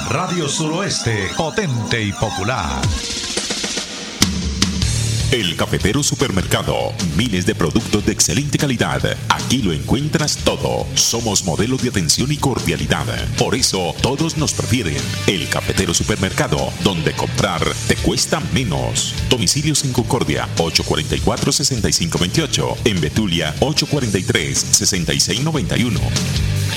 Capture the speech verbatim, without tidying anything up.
Radio Suroeste, potente y popular. El Cafetero Supermercado. Miles de productos de excelente calidad. Aquí lo encuentras todo. Somos modelo de atención y cordialidad. Por eso todos nos prefieren. El Cafetero Supermercado, donde comprar te cuesta menos. Domicilios en Concordia, ocho cuatro cuatro, seis cinco dos ocho. En Betulia, ocho cuatro tres, seis seis nueve uno.